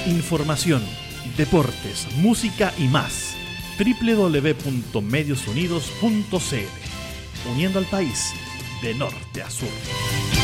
información, deportes, música y más. www.mediosunidos.cl, uniendo al país de norte a sur.